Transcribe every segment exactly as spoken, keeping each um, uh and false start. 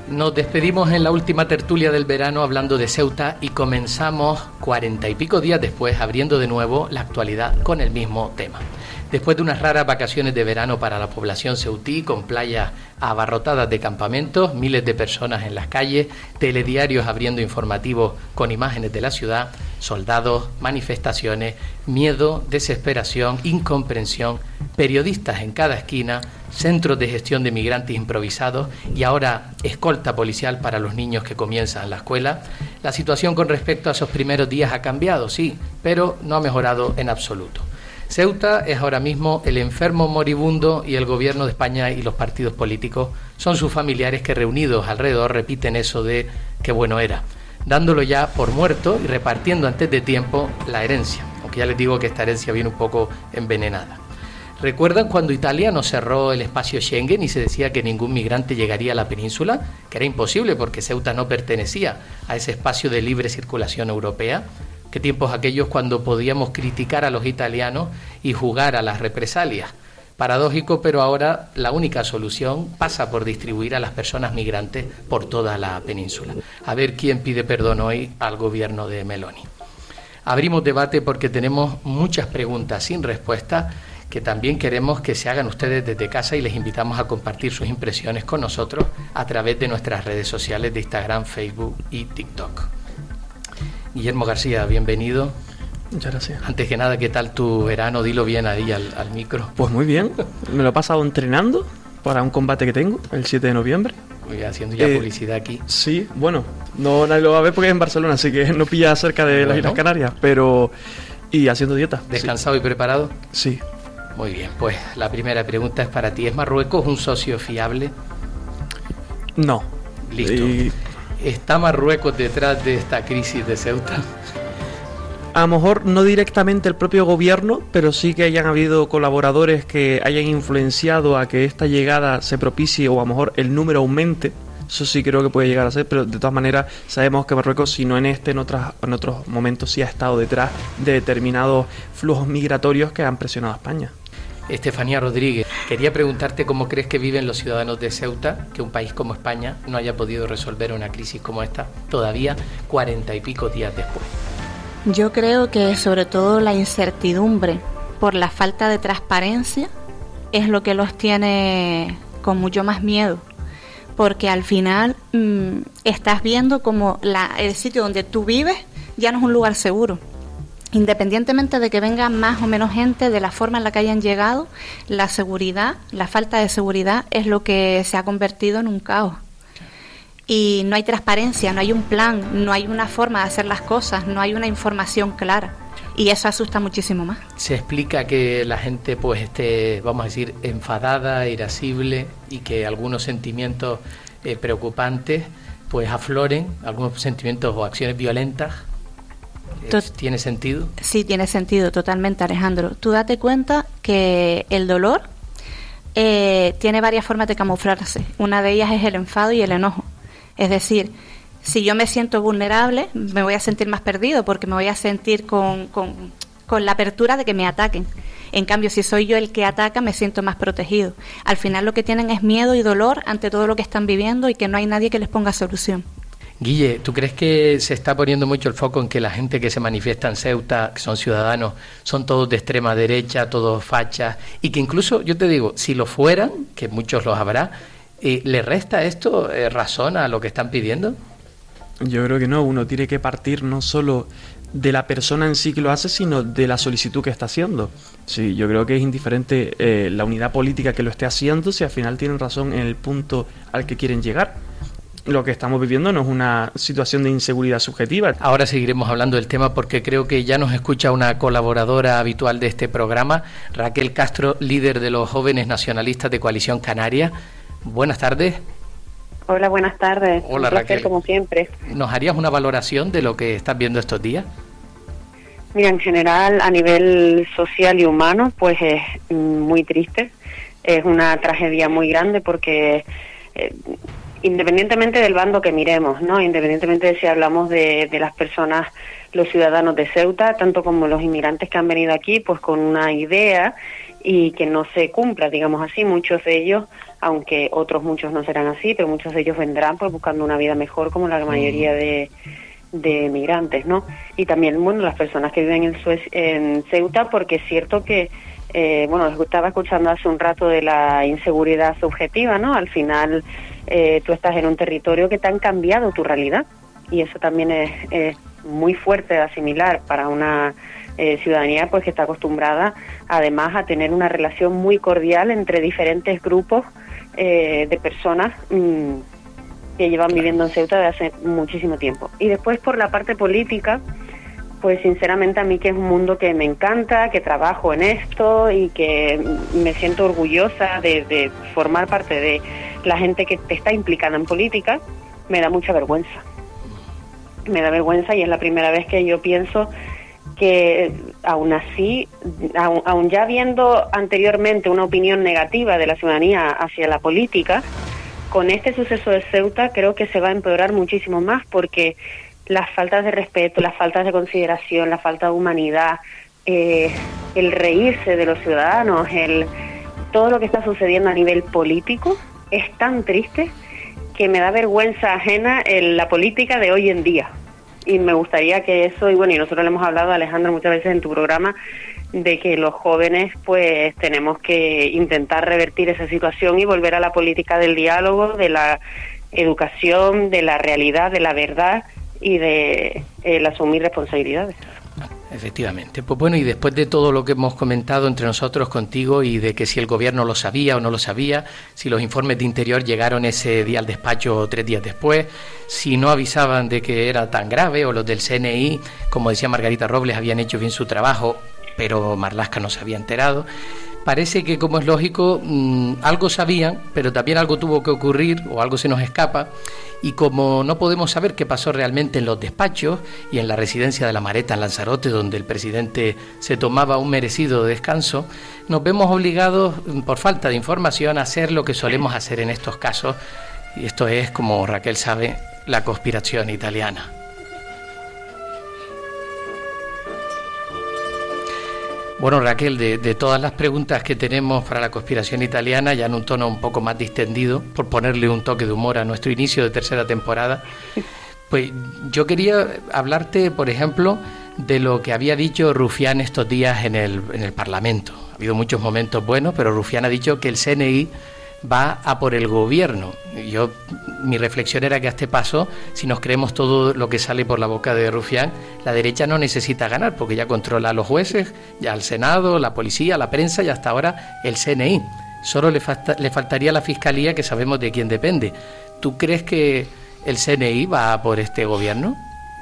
Nos despedimos en la última tertulia del verano hablando de Ceuta y comenzamos cuarenta y pico días después abriendo de nuevo la actualidad con el mismo tema. Después de unas raras vacaciones de verano para la población ceutí, con playas abarrotadas de campamentos, miles de personas en las calles, telediarios abriendo informativos con imágenes de la ciudad, soldados, manifestaciones, miedo, desesperación, incomprensión, periodistas en cada esquina, centros de gestión de migrantes improvisados y ahora escolta policial para los niños que comienzan la escuela, la situación con respecto a esos primeros días ha cambiado, sí, pero no ha mejorado en absoluto. Ceuta es ahora mismo el enfermo moribundo y el gobierno de España y los partidos políticos son sus familiares que reunidos alrededor repiten eso de qué bueno era, dándolo ya por muerto y repartiendo antes de tiempo la herencia, aunque ya les digo que esta herencia viene un poco envenenada. ¿Recuerdan cuando Italia nos cerró el espacio Schengen y se decía que ningún migrante llegaría a la península? Que era imposible porque Ceuta no pertenecía a ese espacio de libre circulación europea. ¿Qué tiempos aquellos cuando podíamos criticar a los italianos y jugar a las represalias? Paradójico, pero ahora la única solución pasa por distribuir a las personas migrantes por toda la península. A ver quién pide perdón hoy al gobierno de Meloni. Abrimos debate porque tenemos muchas preguntas sin respuesta que también queremos que se hagan ustedes desde casa y les invitamos a compartir sus impresiones con nosotros a través de nuestras redes sociales de Instagram, Facebook y TikTok. Guillermo García, bienvenido. Muchas gracias. Antes que nada, ¿qué tal tu verano? Dilo bien ahí al, al micro. Pues muy bien, me lo he pasado entrenando para un combate que tengo el siete de noviembre. Muy bien, haciendo ya eh, publicidad aquí. Sí, bueno, no nadie lo va a ver porque es en Barcelona, así que no pilla cerca de bueno. las Islas Canarias, pero... y haciendo dieta. ¿Descansado sí. y preparado? Sí. Muy bien, pues la primera pregunta es para ti. ¿Es Marruecos un socio fiable? No. Listo. Y... ¿Está Marruecos detrás de esta crisis de Ceuta? A lo mejor no directamente el propio gobierno, pero sí que hayan habido colaboradores que hayan influenciado a que esta llegada se propicie o a lo mejor el número aumente. Eso sí creo que puede llegar a ser, pero de todas maneras sabemos que Marruecos, si no en este, en otras, en otros momentos sí ha estado detrás de determinados flujos migratorios que han presionado a España. Estefanía Rodríguez, quería preguntarte cómo crees que viven los ciudadanos de Ceuta, que un país como España no haya podido resolver una crisis como esta todavía cuarenta y pico días después. Yo creo que sobre todo la incertidumbre por la falta de transparencia es lo que los tiene con mucho más miedo, porque al final mmm, estás viendo como la, el sitio donde tú vives ya no es un lugar seguro. Independientemente de que venga más o menos gente, de la forma en la que hayan llegado, la seguridad, la falta de seguridad es lo que se ha convertido en un caos. Y no hay transparencia, no hay un plan, no hay una forma de hacer las cosas, no hay una información clara. Y eso asusta muchísimo más. Se explica que la gente pues esté, vamos a decir, enfadada, irascible y que algunos sentimientos eh, preocupantes pues afloren, algunos sentimientos o acciones violentas. ¿Tiene sentido? Sí, tiene sentido, totalmente, Alejandro. Tú date cuenta que el dolor eh, tiene varias formas de camuflarse. Una de ellas es el enfado y el enojo. Es decir, si yo me siento vulnerable, me voy a sentir más perdido porque me voy a sentir con, con, con la apertura de que me ataquen. En cambio, si soy yo el que ataca, me siento más protegido. Al final lo que tienen es miedo y dolor ante todo lo que están viviendo y que no hay nadie que les ponga solución. Guille, ¿tú crees que se está poniendo mucho el foco en que la gente que se manifiesta en Ceuta, que son ciudadanos, son todos de extrema derecha, todos fachas, y que incluso, yo te digo, si lo fueran, que muchos los habrá, eh, ¿le resta esto eh, razón a lo que están pidiendo? Yo creo que no, uno tiene que partir no solo de la persona en sí que lo hace, sino de la solicitud que está haciendo. Sí, yo creo que es indiferente eh, la unidad política que lo esté haciendo, si al final tienen razón en el punto al que quieren llegar. Lo que estamos viviendo no es una situación de inseguridad subjetiva. Ahora seguiremos hablando del tema porque creo que ya nos escucha una colaboradora habitual de este programa, Raquel Castro, líder de los jóvenes nacionalistas de Coalición Canaria. Buenas tardes. Hola, buenas tardes. Hola, un placer, Raquel. como siempre. ¿Nos harías una valoración de lo que estás viendo estos días? Mira, en general, a nivel social y humano, pues es muy triste. Es una tragedia muy grande porque... Eh, independientemente del bando que miremos, ¿no? Independientemente de si hablamos de, de las personas, los ciudadanos de Ceuta, tanto como los inmigrantes que han venido aquí, pues con una idea y que no se cumpla, digamos así. Muchos de ellos, aunque otros muchos no serán así, pero muchos de ellos vendrán pues buscando una vida mejor, como la mayoría de, de migrantes, ¿no? Y también, bueno, las personas que viven en, Suez, en Ceuta, porque es cierto que, eh, bueno, estaba escuchando hace un rato de la inseguridad subjetiva, ¿no? Al final eh, tú estás en un territorio que te han cambiado tu realidad, y eso también es, es muy fuerte de asimilar para una Eh, ciudadanía pues que está acostumbrada además a tener una relación muy cordial entre diferentes grupos eh, de personas mmm, que llevan viviendo en Ceuta desde hace muchísimo tiempo. Y después por la parte política, pues sinceramente a mí, que es un mundo que me encanta, que trabajo en esto y que me siento orgullosa de, de formar parte de la gente que está implicada en política, me da mucha vergüenza. Me da vergüenza, y es la primera vez que yo pienso que aún así, aún, aún ya viendo anteriormente una opinión negativa de la ciudadanía hacia la política, con este suceso de Ceuta creo que se va a empeorar muchísimo más, porque las faltas de respeto, las faltas de consideración, la falta de humanidad, eh, el reírse de los ciudadanos, el todo lo que está sucediendo a nivel político es tan triste que me da vergüenza ajena en la política de hoy en día. Y me gustaría que eso, y bueno, y nosotros le hemos hablado, Alejandro, muchas veces en tu programa, de que los jóvenes pues tenemos que intentar revertir esa situación y volver a la política del diálogo, de la educación, de la realidad, de la verdad y de el asumir responsabilidades. Efectivamente. Pues bueno, y después de todo lo que hemos comentado entre nosotros contigo, y de que si el gobierno lo sabía o no lo sabía, si los informes de Interior llegaron ese día al despacho tres días después, si no avisaban de que era tan grave, o los del C N I, como decía Margarita Robles, habían hecho bien su trabajo, pero Marlaska no se había enterado. Parece que, como es lógico, mmm, algo sabían, pero también algo tuvo que ocurrir, o algo se nos escapa, y como no podemos saber qué pasó realmente en los despachos y en la residencia de La Mareta en Lanzarote, donde el presidente se tomaba un merecido descanso, nos vemos obligados, por falta de información, a hacer lo que solemos hacer en estos casos, y esto es, como Raquel sabe, la conspiración italiana. Bueno, Raquel, de, de todas las preguntas que tenemos para la conspiración italiana, ya en un tono un poco más distendido, por ponerle un toque de humor a nuestro inicio de tercera temporada, pues yo quería hablarte, por ejemplo, de lo que había dicho Rufián estos días en el, en el Parlamento. Ha habido muchos momentos buenos, pero Rufián ha dicho que el C N I va a por el gobierno. Yo, mi reflexión era que a este paso, si nos creemos todo lo que sale por la boca de Rufián, la derecha no necesita ganar, porque ya controla a los jueces, ya al Senado, la policía, la prensa y hasta ahora el C N I. Solo le, falta, le faltaría la Fiscalía, que sabemos de quién depende. ¿Tú crees que el C N I va por este gobierno?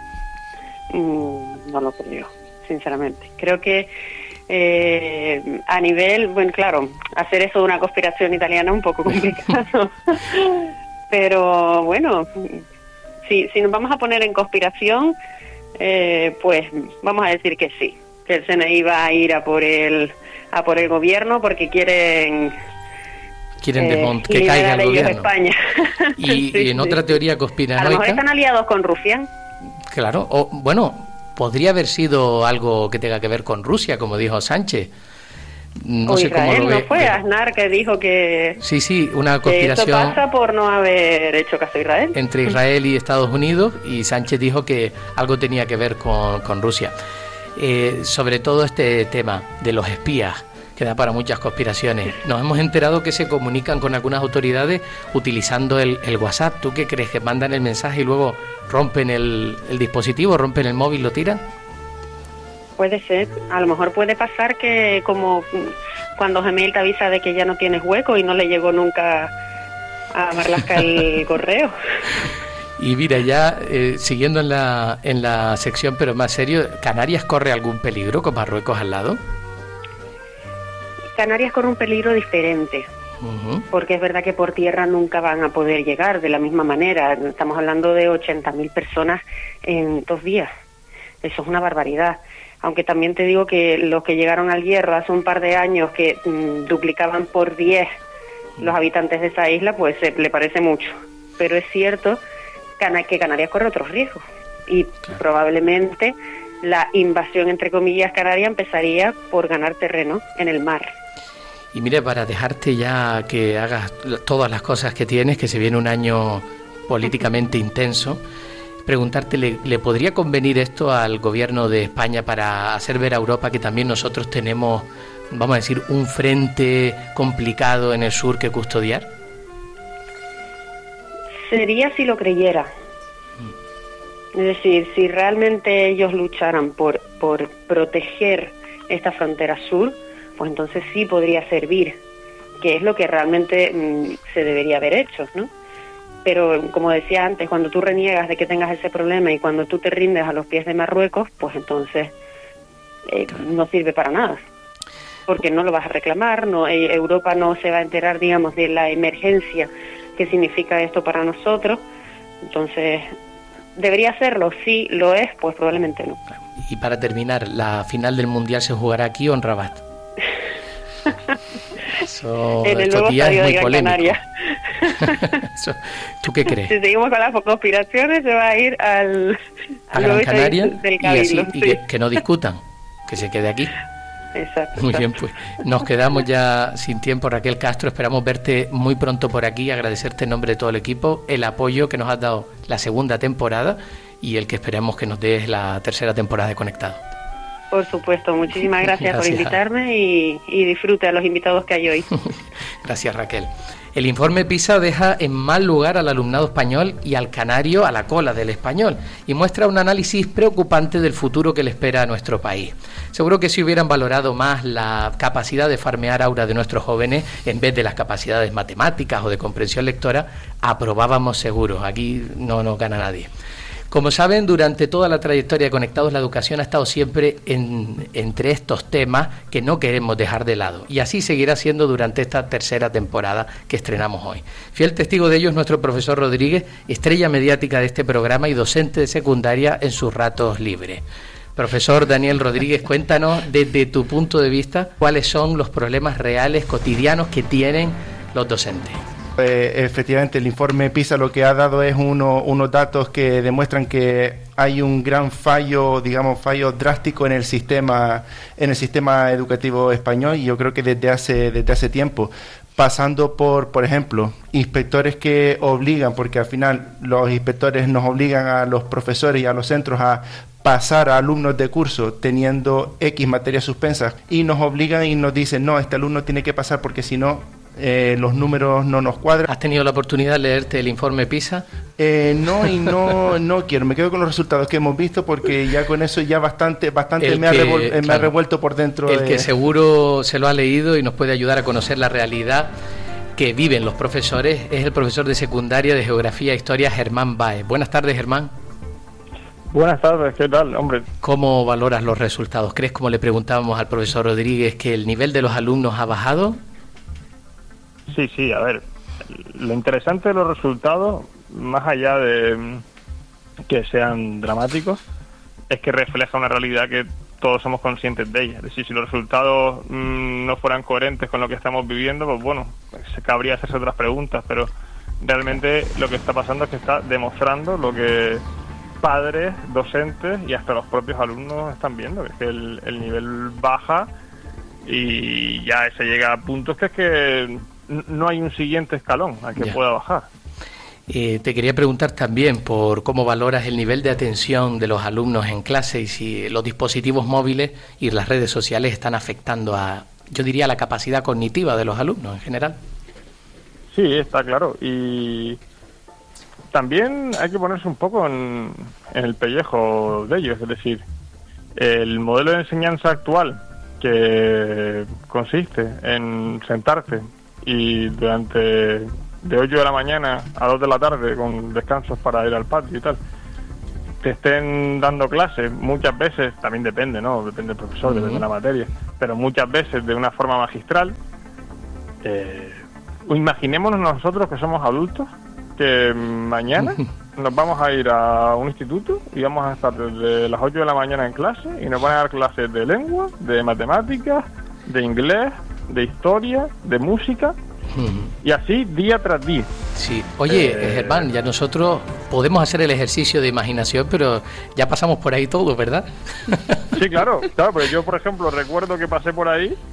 Mm, no lo creo, sinceramente. Creo que Eh, a nivel, bueno, claro, hacer eso de una conspiración italiana es un poco complicado, pero bueno, si, si nos vamos a poner en conspiración, eh, pues vamos a decir que sí, que el C N I va a ir a por el a por el gobierno, porque quieren quieren eh, desmont- que caiga el gobierno. España. Y, sí, y en sí. otra teoría conspiranoica, a lo mejor están aliados con Rufián. Claro, o bueno, podría haber sido algo que tenga que ver con Rusia, como dijo Sánchez. No o sé Israel, cómo lo ve. ¿no fue Aznar que dijo que... Sí, sí, una conspiración... Que esto pasa por no haber hecho caso a Israel. Entre Israel y Estados Unidos, y Sánchez dijo que algo tenía que ver con, con Rusia. Eh, sobre todo este tema de los espías, que da para muchas conspiraciones. Nos hemos enterado que se comunican con algunas autoridades utilizando el, el WhatsApp. ¿Tú qué crees? ¿Que mandan el mensaje y luego rompen el, el dispositivo, rompen el móvil, lo tiran? Puede ser. A lo mejor puede pasar que, como cuando Gmail te avisa de que ya no tienes hueco y no le llegó nunca a Marlaska el correo. Y mira, ya eh, siguiendo en la, en la sección, pero más serio, ¿Canarias corre algún peligro con Marruecos al lado? Canarias corre un peligro diferente, uh-huh. porque es verdad que por tierra nunca van a poder llegar de la misma manera. Estamos hablando de ochenta mil personas en dos días. Eso es una barbaridad. Aunque también te digo que los que llegaron al Hierro hace un par de años, que mmm, duplicaban por diez los habitantes de esa isla, pues eh, le parece mucho. Pero es cierto que Canarias corre otros riesgos. Y claro, probablemente la invasión, entre comillas, canaria empezaría por ganar terreno en el mar. Y mire, para dejarte ya que hagas todas las cosas que tienes, que se viene un año políticamente intenso, preguntarte, ¿le, ¿le podría convenir esto al gobierno de España para hacer ver a Europa que también nosotros tenemos, vamos a decir, un frente complicado en el sur que custodiar? Sería si lo creyera. Es decir, si realmente ellos lucharan por, por proteger esta frontera sur, pues entonces sí podría servir, que es lo que realmente mmm, se debería haber hecho, ¿no? Pero, como decía antes, cuando tú reniegas de que tengas ese problema y cuando tú te rindes a los pies de Marruecos, pues entonces eh, no sirve para nada, porque no lo vas a reclamar, no eh, Europa no se va a enterar, digamos, de la emergencia que significa esto para nosotros. Entonces, ¿debería serlo? Sí, lo es, pues probablemente no. Y para terminar, ¿la final del Mundial se jugará aquí o en Rabat? Eso, en el nuevo estadio de Gran polémico. Canaria. Eso, ¿tú qué crees? Si seguimos con las conspiraciones, se va a ir al, a Gran Canaria del Cabildo, y, así, sí. y que, que no discutan, que se quede aquí. Exacto. Muy exacto. bien, pues nos quedamos ya sin tiempo, Raquel Castro. Esperamos verte muy pronto por aquí, agradecerte en nombre de todo el equipo el apoyo que nos has dado la segunda temporada y el que esperemos que nos des la tercera temporada de Conectado. Por supuesto, muchísimas gracias, Gracias. por invitarme y, y disfrute a los invitados que hay hoy. Gracias, Raquel. El informe PISA deja en mal lugar al alumnado español y al canario a la cola del español y muestra un análisis preocupante del futuro que le espera a nuestro país. Seguro que si hubieran valorado más la capacidad de farmear aura de nuestros jóvenes en vez de las capacidades matemáticas o de comprensión lectora, aprobábamos seguro. Aquí no nos gana nadie. Como saben, durante toda la trayectoria de Conectados, la educación ha estado siempre en, entre estos temas que no queremos dejar de lado. Y así seguirá siendo durante esta tercera temporada que estrenamos hoy. Fiel testigo de ello es nuestro profesor Rodríguez, estrella mediática de este programa y docente de secundaria en sus ratos libres. Profesor Daniel Rodríguez, cuéntanos desde tu punto de vista cuáles son los problemas reales, cotidianos que tienen los docentes. Eh, efectivamente, el informe PISA lo que ha dado es uno, unos datos que demuestran que hay un gran fallo, digamos, fallo drástico en el sistema, en el sistema educativo español, y yo creo que desde hace, desde hace tiempo, pasando por, por ejemplo, inspectores que obligan, porque al final los inspectores nos obligan a los profesores y a los centros a pasar a alumnos de curso teniendo X materias suspensas, y nos obligan y nos dicen, no, este alumno tiene que pasar porque si no, Eh, los números no nos cuadran. ¿Has tenido la oportunidad de leerte el informe PISA? Eh, no, y no no quiero. Me quedo con los resultados que hemos visto porque ya con eso ya bastante bastante me, que, ha revol, eh, claro, me ha revuelto por dentro. El de... que seguro se lo ha leído y nos puede ayudar a conocer la realidad que viven los profesores es el profesor de secundaria de Geografía e Historia, Germán Báez. Buenas tardes, Germán. Buenas tardes, ¿qué tal, hombre? ¿Cómo valoras los resultados? ¿Crees, como le preguntábamos al profesor Rodríguez, que el nivel de los alumnos ha bajado? Sí, sí, a ver, lo interesante de los resultados, más allá de que sean dramáticos, es que refleja una realidad que todos somos conscientes de ella. Es decir, si los resultados mmm, no fueran coherentes con lo que estamos viviendo, pues bueno, se cabría hacerse otras preguntas, pero realmente lo que está pasando es que está demostrando lo que padres, docentes y hasta los propios alumnos están viendo, que es que el, el nivel baja y ya se llega a puntos que es que no hay un siguiente escalón al que ya pueda bajar. Eh, te quería preguntar también por cómo valoras el nivel de atención de los alumnos en clase y si los dispositivos móviles y las redes sociales están afectando a, yo diría, la capacidad cognitiva de los alumnos en general. Sí, está claro. Y también hay que ponerse un poco en, en el pellejo de ellos. Es decir, el modelo de enseñanza actual, que consiste en sentarte y durante de ocho de la mañana a dos de la tarde, con descansos para ir al patio y tal, te estén dando clases muchas veces, también depende, ¿no? Depende del profesor, uh-huh. depende de la materia, pero muchas veces de una forma magistral. Eh, imaginémonos nosotros que somos adultos, que mañana nos vamos a ir a un instituto y vamos a estar desde las ocho de la mañana en clase y nos van a dar clases de lengua, de matemáticas, de inglés, de historia, de música, uh-huh. y así día tras día. Sí. Oye, eh, Germán, ya nosotros podemos hacer el ejercicio de imaginación, pero ya pasamos por ahí todo, ¿verdad? Sí, claro, claro, pero yo, por ejemplo, recuerdo que pasé por ahí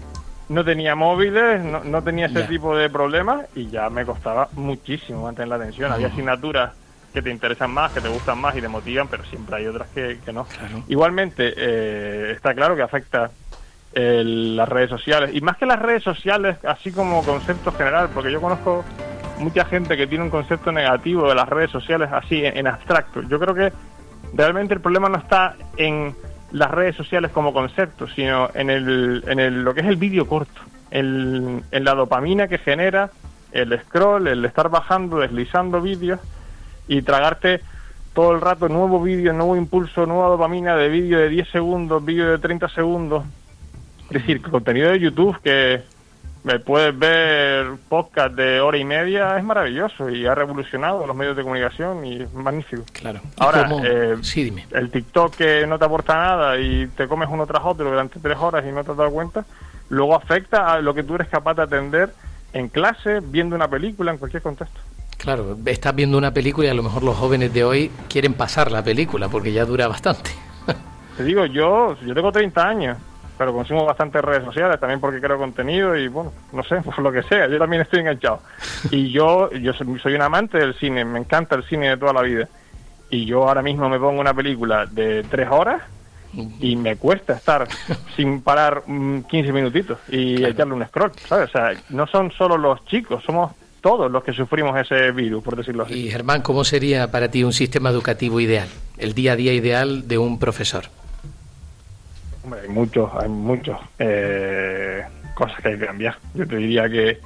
no tenía móviles, no, no tenía ese Ya. tipo de problemas y ya me costaba muchísimo mantener la atención. Había asignaturas que te interesan más, que te gustan más y te motivan, pero siempre hay otras que, que no. Claro. Igualmente, eh, está claro que afecta el, las redes sociales, y más que las redes sociales, así como concepto general, porque yo conozco mucha gente que tiene un concepto negativo de las redes sociales así en, en abstracto. Yo creo que realmente el problema no está en las redes sociales como concepto, sino en el, en el lo que es el vídeo corto, en, en la dopamina que genera el scroll, el estar bajando, deslizando vídeos y tragarte todo el rato nuevo vídeo, nuevo impulso, nueva dopamina de vídeo de diez segundos, vídeo de treinta segundos. Es decir, contenido de YouTube que me puedes ver podcast de hora y media, es maravilloso y ha revolucionado los medios de comunicación y es magnífico. Claro. ¿Y Ahora, cómo? eh, Sí, dime. el TikTok que no te aporta nada y te comes uno tras otro durante tres horas y no te has dado cuenta, luego afecta a lo que tú eres capaz de atender en clase, viendo una película, en cualquier contexto. Claro, estás viendo una película y a lo mejor los jóvenes de hoy quieren pasar la película porque ya dura bastante. Te digo, yo yo tengo treinta años, pero consumo bastantes redes sociales, también porque creo contenido y, bueno, no sé, por lo que sea, yo también estoy enganchado. Y yo yo soy, soy un amante del cine, me encanta el cine de toda la vida. Y yo ahora mismo me pongo una película de tres horas y me cuesta estar sin parar mm, quince minutitos y Claro. echarle un scroll, ¿sabes? O sea, no son solo los chicos, somos todos los que sufrimos ese virus, por decirlo así. Y Germán, ¿cómo sería para ti un sistema educativo ideal? El día a día ideal de un profesor. Hombre, hay muchos, hay muchos eh, cosas que hay que cambiar. Yo te diría que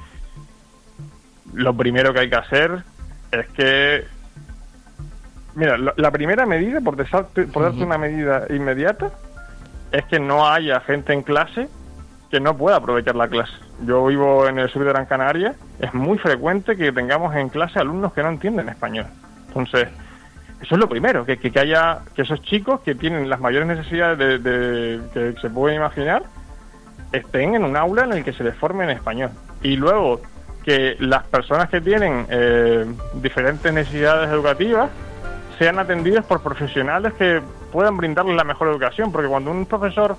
lo primero que hay que hacer es que, mira, lo- la primera medida, por, desarte- por darte Ujú. una medida inmediata, es que no haya gente en clase que no pueda aprovechar la clase. Yo vivo en el sur de Gran Canaria, es muy frecuente que tengamos en clase alumnos que no entienden español. Entonces, eso es lo primero, que, que, que haya que esos chicos que tienen las mayores necesidades de, de- que se pueden imaginar estén en un aula en el que se les forme en español. Y luego que las personas que tienen eh, diferentes necesidades educativas sean atendidas por profesionales que puedan brindarles la mejor educación, porque cuando un profesor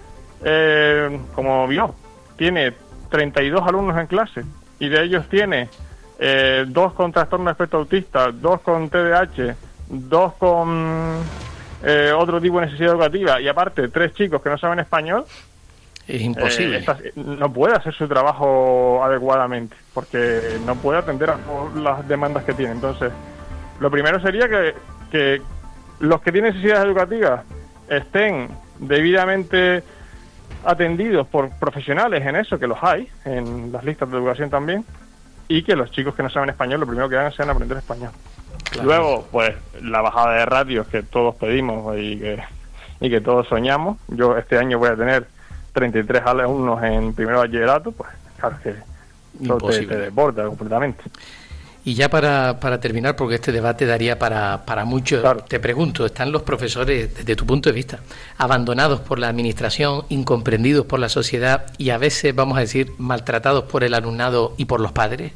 eh, como yo tiene treinta y dos alumnos en clase y de ellos tiene eh, dos con trastorno de espectro autista, dos con T D A H, dos con eh, otro tipo de necesidad educativa y aparte tres chicos que no saben español, Es imposible. eh, estas- no puede hacer su trabajo adecuadamente porque no puede atender a todas las demandas que tiene. Entonces, lo primero sería que, que los que tienen necesidades educativas estén debidamente atendidos por profesionales en eso, que los hay, en las listas de educación también, y que los chicos que no saben español lo primero que hagan sea aprender español. Claro. Luego, pues, la bajada de ratios que todos pedimos y que, y que todos soñamos. Yo este año voy a tener treinta y tres alumnos en primero de bachillerato, pues claro que eso te, Imposible. te desborda completamente. Y ya para, para terminar, porque este debate daría para, para mucho, Claro. te pregunto, ¿están los profesores, desde tu punto de vista, abandonados por la administración, incomprendidos por la sociedad y a veces, vamos a decir, maltratados por el alumnado y por los padres?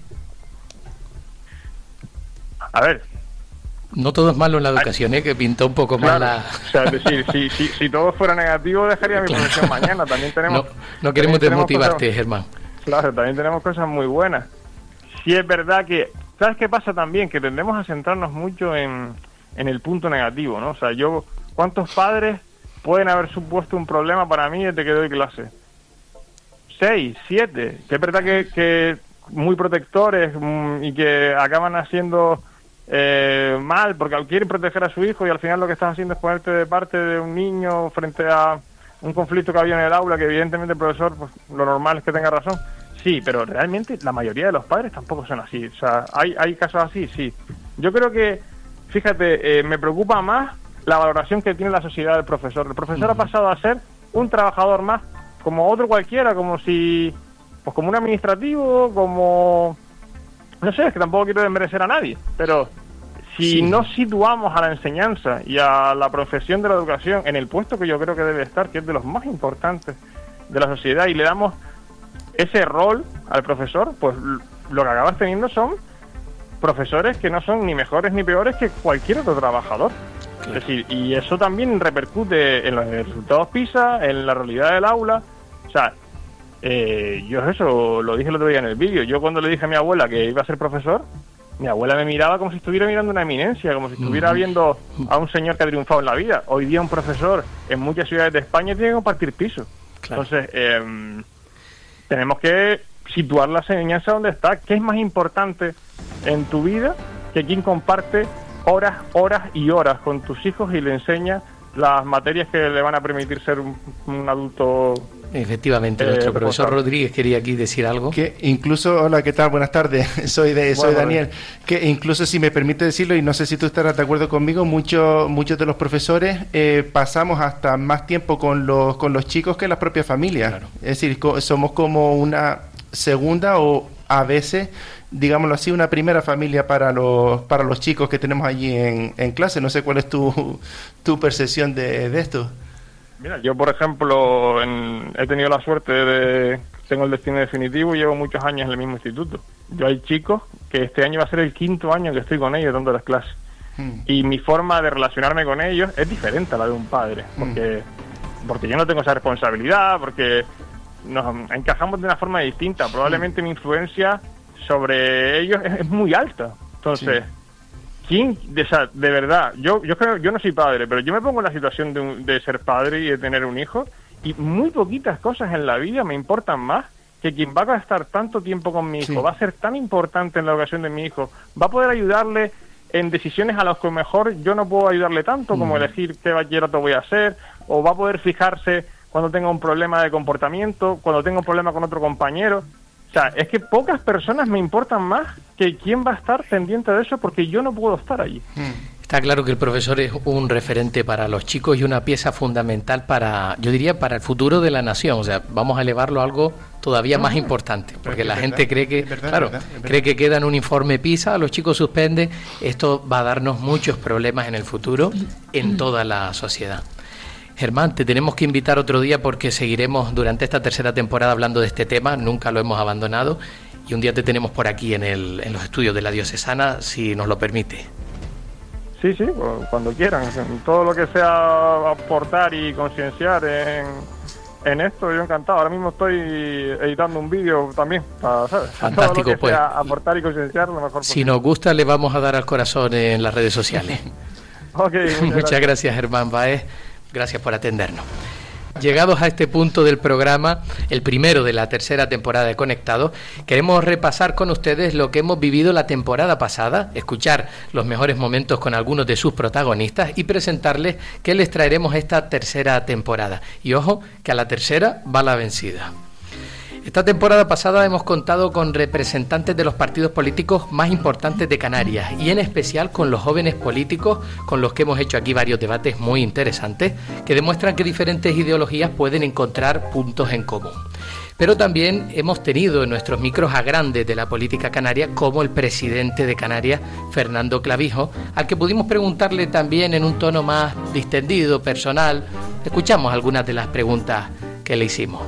A ver, No todo es malo en la educación, ¿eh? Que pintó un poco mal claro, la... o sea, es decir, si, si, si todo fuera negativo dejaría mi Claro. profesión mañana. También tenemos... No, no queremos también tenemos desmotivarte, cosas- Germán. Claro, también tenemos cosas muy buenas. Sí es verdad que... ¿Sabes qué pasa también? Que tendemos a centrarnos mucho en, en el punto negativo, ¿no? O sea, yo... ¿Cuántos padres pueden haber supuesto un problema para mí desde que doy clase? Seis, siete. Que es verdad que, que muy protectores mm, y que acaban haciendo eh, mal porque quieren proteger a su hijo y al final lo que estás haciendo es ponerte de parte de un niño frente a un conflicto que había en el aula, que evidentemente el profesor, pues lo normal es que tenga razón. Sí, pero realmente la mayoría de los padres tampoco son así. O sea, hay, hay casos así, sí. Yo creo que, fíjate, eh, me preocupa más la valoración que tiene la sociedad del profesor. El profesor uh-huh. ha pasado a ser un trabajador más, como otro cualquiera, como si, pues como un administrativo, como, no sé, es que tampoco quiero desmerecer a nadie, pero si sí. no situamos a la enseñanza y a la profesión de la educación en el puesto que yo creo que debe estar, que es de los más importantes de la sociedad, y le damos ese rol al profesor, pues lo que acabas teniendo son profesores que no son ni mejores ni peores que cualquier otro trabajador. Claro. Es decir, y eso también repercute en los resultados PISA, en la realidad del aula. O sea, eh, yo eso lo dije el otro día en el vídeo. Yo cuando le dije a mi abuela que iba a ser profesor, mi abuela me miraba como si estuviera mirando una eminencia, como si estuviera viendo a un señor que ha triunfado en la vida. Hoy día un profesor en muchas ciudades de España tiene que compartir piso. Claro. Entonces, eh, tenemos que situar la enseñanza donde está. ¿Qué es más importante en tu vida que quien comparte horas, horas y horas con tus hijos y le enseña las materias que le van a permitir ser un, un adulto? Efectivamente, eh, nuestro profesor Rodríguez quería aquí decir algo. Que incluso, hola, ¿qué tal? Buenas tardes, soy de soy bueno, Daniel. Que incluso, si me permite decirlo, y no sé si tú estarás de acuerdo conmigo, muchos muchos de los profesores eh, pasamos hasta más tiempo con los con los chicos que las propias familias. Claro. Es decir, co- somos como una segunda o a veces, digámoslo así, una primera familia para los para los chicos que tenemos allí en, en clase. No sé cuál es tu, tu percepción de, de esto. Mira, yo por ejemplo en, he tenido la suerte de... Tengo el destino definitivo y llevo muchos años en el mismo instituto. Yo hay chicos que este año va a ser el quinto año que estoy con ellos dando las clases. Hmm. Y mi forma de relacionarme con ellos es diferente a la de un padre. Porque, hmm. porque yo no tengo esa responsabilidad, porque nos encajamos de una forma distinta. Probablemente hmm. mi influencia sobre ellos es, es muy alta. Entonces... Sí. ¿Quién, de, o sea, de verdad, yo yo creo, yo no soy padre, pero yo me pongo en la situación de, un, de ser padre y de tener un hijo, y muy poquitas cosas en la vida me importan más que quien va a gastar tanto tiempo con mi hijo, sí. va a ser tan importante en la educación de mi hijo, va a poder ayudarle en decisiones a las que mejor yo no puedo ayudarle tanto, como mm. elegir qué bachillerato voy a hacer, o va a poder fijarse cuando tenga un problema de comportamiento, cuando tenga un problema con otro compañero. O sea, es que pocas personas me importan más que quién va a estar pendiente de eso, porque yo no puedo estar allí. Está claro que el profesor es un referente para los chicos y una pieza fundamental para, yo diría, para el futuro de la nación. O sea, vamos a elevarlo a algo todavía más importante, porque la gente cree que, claro, cree que queda en un informe PISA, los chicos suspenden. Esto va a darnos muchos problemas en el futuro en toda la sociedad. Germán, te tenemos que invitar otro día porque seguiremos durante esta tercera temporada hablando de este tema, nunca lo hemos abandonado, y un día te tenemos por aquí en, el, en los estudios de la Diocesana, si nos lo permite. Sí, sí, cuando quieran. Todo lo que sea aportar y concienciar en, en esto, yo encantado. Ahora mismo estoy editando un vídeo también, para, ¿sabes? Fantástico, todo lo que pues. sea aportar y concienciar, lo mejor posible. Si nos gusta, le vamos a dar al corazón en las redes sociales. Okay, muchas, muchas gracias. gracias, Germán Baez. Gracias por atendernos. Llegados a este punto del programa, el primero de la tercera temporada de Conectados, queremos repasar con ustedes lo que hemos vivido la temporada pasada, escuchar los mejores momentos con algunos de sus protagonistas y presentarles qué les traeremos esta tercera temporada. Y ojo, que a la tercera va la vencida. Esta temporada pasada hemos contado con representantes de los partidos políticos más importantes de Canarias y en especial con los jóvenes políticos con los que hemos hecho aquí varios debates muy interesantes que demuestran que diferentes ideologías pueden encontrar puntos en común. Pero también hemos tenido en nuestros micros a grandes de la política canaria como el presidente de Canarias, Fernando Clavijo, al que pudimos preguntarle también en un tono más distendido, personal. Escuchamos algunas de las preguntas que le hicimos.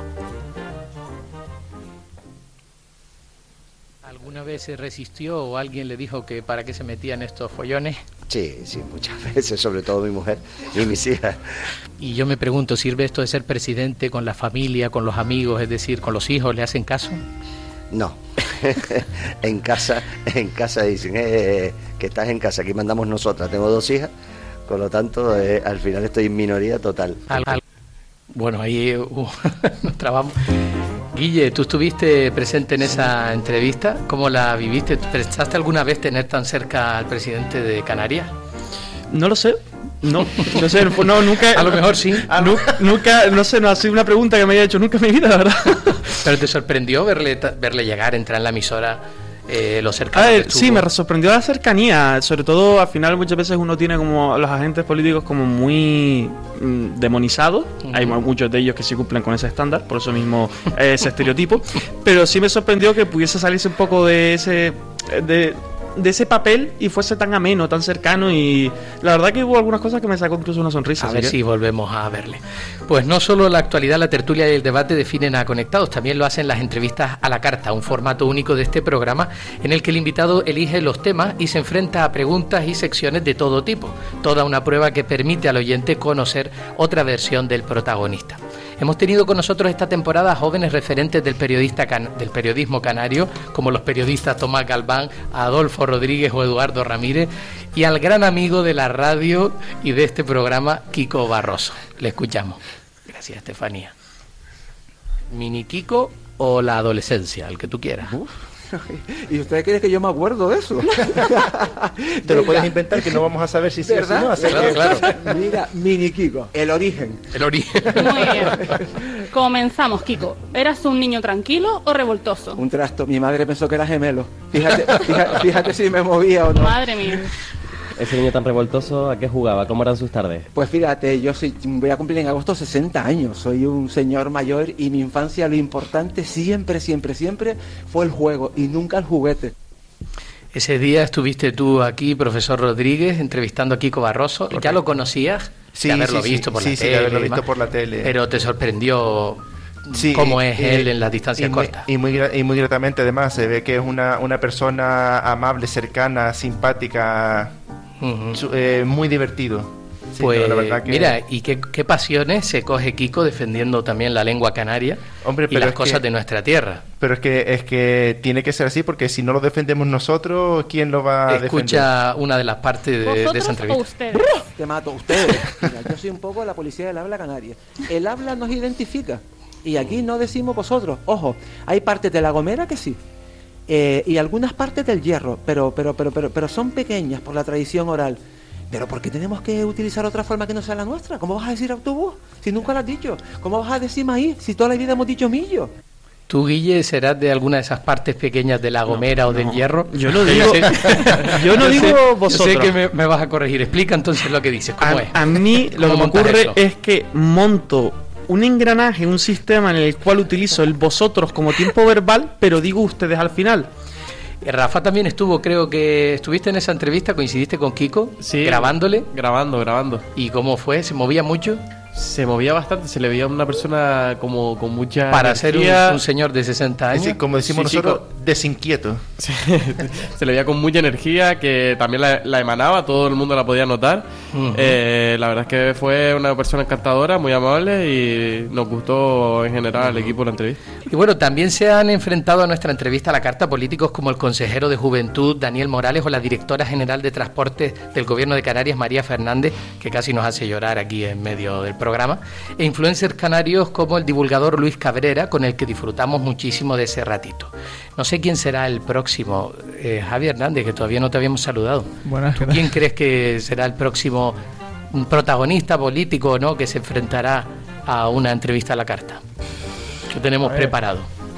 ¿Alguna vez se resistió o alguien le dijo que para qué se metían estos follones? Sí, sí, muchas veces, sobre todo mi mujer y mis hijas. Y yo me pregunto, ¿sirve esto de ser presidente con la familia, con los amigos, es decir, con los hijos? ¿Le hacen caso? No. en casa en casa dicen eh, que estás en casa, aquí mandamos nosotras. Tengo dos hijas, con lo tanto, eh, al final estoy en minoría total. Al, al, bueno, ahí uh, nos trabamos. Guille, ¿tú estuviste presente en esa entrevista? ¿Cómo la viviste? ¿Pensaste alguna vez tener tan cerca al presidente de Canarias? No lo sé. No, no sé, no, nunca. A lo mejor sí. Nu, nunca, no sé, no ha sido una pregunta que me haya hecho nunca en mi vida, la verdad. Pero te sorprendió verle verle llegar, entrar en la emisora, eh, lo cercano. A ver, sí, me sorprendió la cercanía. Sobre todo, al final, muchas veces uno tiene como a los agentes políticos como muy mm, demonizados. Uh-huh. Hay muchos de ellos que sí cumplen con ese estándar, por eso mismo eh, ese estereotipo. Pero sí me sorprendió que pudiese salirse un poco de ese. de de ese papel y fuese tan ameno, tan cercano, y la verdad que hubo algunas cosas que me sacó incluso una sonrisa. A ver si volvemos a verle. Pues no solo la actualidad, la tertulia y el debate definen a Conectados, también lo hacen las entrevistas a la carta, un formato único de este programa en el que el invitado elige los temas y se enfrenta a preguntas y secciones de todo tipo, toda una prueba que permite al oyente conocer otra versión del protagonista. Hemos tenido con nosotros esta temporada jóvenes referentes del, periodista can- del periodismo canario, como los periodistas Tomás Galván, Adolfo Rodríguez o Eduardo Ramírez, y al gran amigo de la radio y de este programa, Kiko Barroso. Le escuchamos. Gracias, Estefanía. ¿Mini Kiko o la adolescencia? El que tú quieras. Uf. ¿Y usted cree que yo me acuerdo de eso? Te lo puedes inventar, que no vamos a saber si sí o si no. Así Claro, que- claro. Mira, Mini Kiko, el origen. El origen. Muy bien. Comenzamos, Kiko. ¿Eras un niño tranquilo o revoltoso? Un trasto. Mi madre pensó que era gemelo. Fíjate, fíjate, fíjate si me movía o no. Madre mía. Ese niño tan revoltoso, ¿a qué jugaba? ¿Cómo eran sus tardes? Pues fíjate, yo soy, voy a cumplir en agosto sesenta años. Soy un señor mayor y mi infancia lo importante siempre, siempre, siempre fue el juego y nunca el juguete. Ese día estuviste tú aquí, profesor Rodríguez, entrevistando a Kiko Barroso. Correcto. ¿Ya lo conocías? Sí, de haberlo sí, sí. visto por Sí, la sí, de tele. haberlo y visto demás. por la tele. Pero te sorprendió Sí, cómo y- es y- él en las distancias y muy- cortas. Y muy, gra- y muy gratamente, además, se ve que es una, una persona amable, cercana, simpática, Ujú. su- eh, muy divertido. Sí, Pues no, la verdad que- mira, y qué, qué pasiones se coge Kiko defendiendo también la lengua canaria Hombre, y pero las es cosas que- de nuestra tierra. Pero es que es que tiene que ser así, porque si no lo defendemos nosotros, ¿quién lo va a defender? Escucha una de las partes de, de esa ¿Vosotros o entrevista. ustedes? Te mato, ustedes. Mira, yo soy un poco la policía del habla canaria. El habla nos identifica. Y aquí no decimos vosotros. Ojo, hay partes de La Gomera que sí. Eh, y algunas partes del Hierro, pero, pero, pero, pero, pero son pequeñas por la tradición oral. Pero ¿por qué tenemos que utilizar otra forma que no sea la nuestra? ¿Cómo vas a decir autobús si nunca lo has dicho? ¿Cómo vas a decir maíz si toda la vida hemos dicho millo? ¿Tú, Guille, serás de alguna de esas partes pequeñas de La Gomera o del Hierro? Yo no digo- yo no digo sé, Yo vosotros. sé que me, me vas a corregir. Explica entonces lo que dices. ¿Cómo A, es? a mí lo que ¿Cómo me montas ocurre eso? es que monto un engranaje, un sistema en el cual utilizo el vosotros como tiempo verbal, pero digo ustedes al final. Eh, Rafa también estuvo, creo que estuviste en esa entrevista, coincidiste con Kiko, Sí. grabándole. Grabando, grabando. ¿Y cómo fue? ¿Se movía mucho? Se movía bastante, se le veía una persona como con mucha Para ser un, energía. un señor de sesenta Es años. decir, como decimos Sí, nosotros, desinquieto. Sí, se le veía con mucha energía, que también la, la emanaba, todo el mundo la podía notar. Ujú. Eh, la verdad es que fue una persona encantadora, muy amable y nos gustó en general al equipo la entrevista. Y bueno, también se han enfrentado a nuestra entrevista a la carta políticos como el consejero de Juventud, Daniel Morales, o la directora general de Transportes del Gobierno de Canarias, María Fernández, que casi nos hace llorar aquí en medio del programa, e influencers canarios como el divulgador Luis Cabrera, con el que disfrutamos muchísimo de ese ratito. No sé quién será el próximo. Eh, Javi Hernández, que todavía no te habíamos saludado. Buenas, ¿Tú quién crees que será el próximo protagonista político, ¿no?, que se enfrentará a una entrevista a la carta? ¿Qué tenemos A ver. preparado?